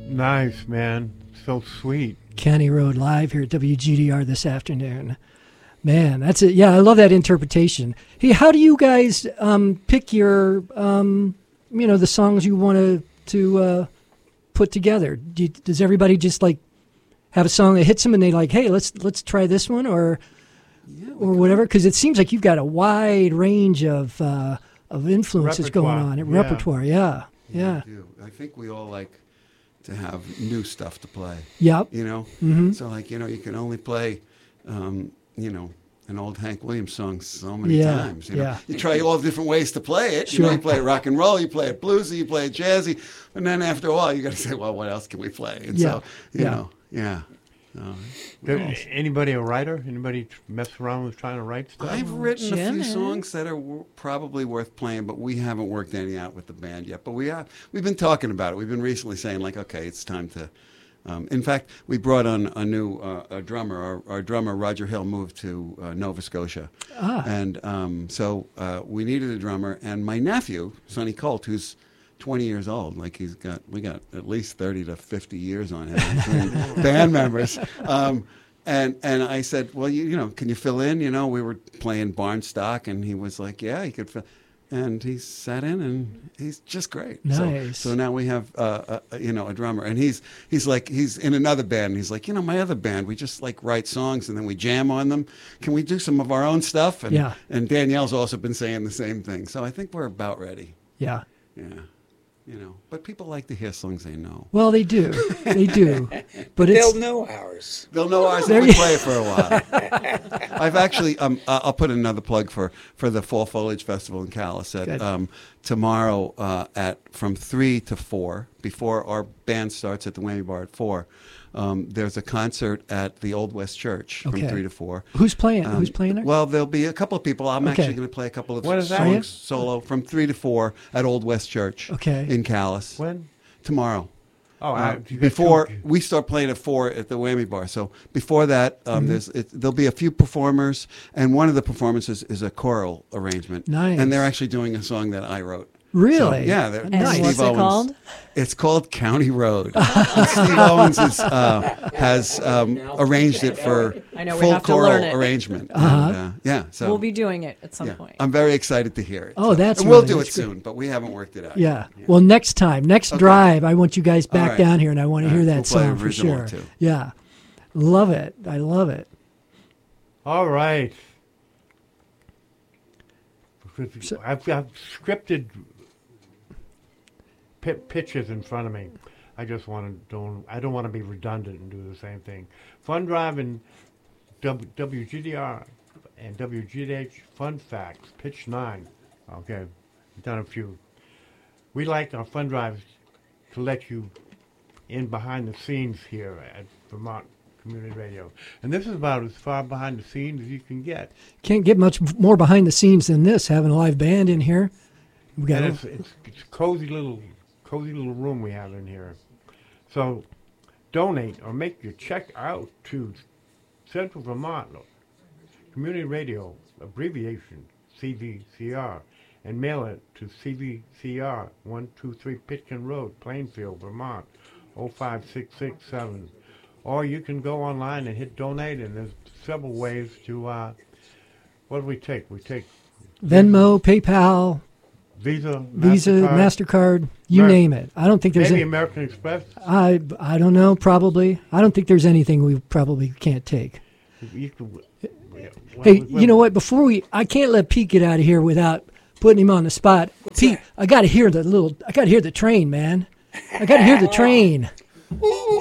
Nice, man. So sweet. County Road live here at WGDR this afternoon. Man, that's it. Yeah, I love that interpretation. Hey, how do you guys pick your, the songs you want to put together? Does everybody just like have a song that hits them and they like, hey, let's try this one or whatever? Because it seems like you've got a wide range of influences going on. Repertoire, yeah. I do. I think we all like to have new stuff to play. Yep. Mm-hmm. So like, you can only play, an old Hank Williams song so many times. You try all different ways to play it. Sure. You play it rock and roll, you play it bluesy, you play it jazzy, and then after a while you got to say, well, what else can we play? And so, you know. Anybody a writer? Anybody mess around with trying to write stuff? I've written a few songs that are probably worth playing, but we haven't worked any out with the band yet. But we've been talking about it. We've been recently saying like, okay, it's time to. In fact, we brought on a new drummer. Our drummer Roger Hill moved to Nova Scotia, and so we needed a drummer. And my nephew Sonny Colt, who's 20 years old, like we got at least 30 to 50 years on him between band members. And I said, well, can you fill in? We were playing Barnstock, and he was like, yeah, he could fill. And he sat in, and he's just great. Nice. So now we have a drummer, and he's in another band. And he's like, my other band, we just like write songs and then we jam on them. Can we do some of our own stuff? And Danielle's also been saying the same thing. So I think we're about ready. Yeah. Yeah. But people like to hear songs they know. Well, they do. They do. But they'll know ours. They'll know ours if we play it for a while. I've actually, I'll put another plug for the Fall Foliage Festival in Calais tomorrow from 3 to 4, before our band starts at the Whammy Bar at 4. There's a concert at the Old West Church from 3 to 4. Who's playing? Who's playing there? Well, there'll be a couple of people. I'm actually going to play a couple of songs solo from 3 to 4 at Old West Church in Calais. When? Tomorrow. Oh, before we start playing at 4 at the Whammy Bar. So before that, there'll be a few performers, and one of the performances is a choral arrangement. Nice. And they're actually doing a song that I wrote. Really? So, yeah. And what's it called? It's called County Road. Steve Owens has arranged it for full choral arrangement. So we'll be doing it at some point. I'm very excited to hear it. Oh, we'll do it soon, but we haven't worked it out. Yeah. Well, next drive, I want you guys back down here, and I want to hear that song for sure. Too. Yeah. Love it. I love it. All right. So, I've got scripted pitches in front of me. I just I don't want to be redundant and do the same thing. Fun Drive and WGDR and WGDH Fun Facts, pitch 9. Okay, I've done a few. We like our Fun Drives to let you in behind the scenes here at Vermont Community Radio. And this is about as far behind the scenes as you can get. Can't get much more behind the scenes than this, having a live band in here. It's a cozy little room we have in here. So donate or make your check out to Central Vermont Community Radio, abbreviation CVCR, and mail it to CVCR 123 Pitkin Road, Plainfield, Vermont 05667. Or you can go online and hit donate, and there's several ways to, what do we take? We take Venmo, PayPal, Visa, MasterCard, you name it. I don't think there's maybe American Express. I don't know, probably. I don't think there's anything we probably can't take. Hey, you know what? I can't let Pete get out of here without putting him on the spot. Pete, I got to hear the train, man. I got to hear the train.